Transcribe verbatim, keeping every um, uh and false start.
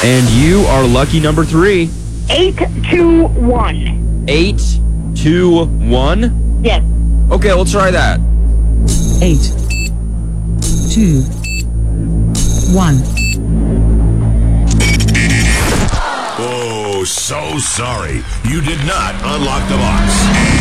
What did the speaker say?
And you are lucky number three. Eight, two, one. Eight, two, one. Yes. Okay, we'll try that. Eight, two, one. Oh, so sorry. You did not unlock the box.